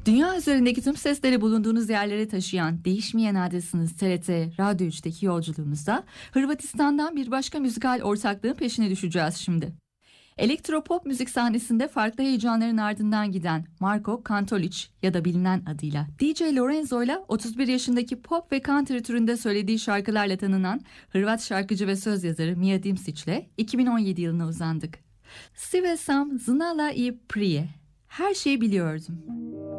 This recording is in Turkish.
Dünya üzerindeki tüm sesleri bulunduğunuz yerlere taşıyan değişmeyen adresiniz TRT Radyo 3'teki yolculuğumuzda Hırvatistan'dan bir başka müzikal ortaklığın peşine düşeceğiz şimdi. Elektropop müzik sahnesinde farklı heyecanların ardından giden Marko Kantolic ya da bilinen adıyla DJ Lorenzo ile 31 yaşındaki pop ve country türünde söylediği şarkılarla tanınan Hırvat şarkıcı ve söz yazarı Mia Dimsic ile 2017 yılına uzandık. Sve sam znala i prije. Her şeyi biliyordum.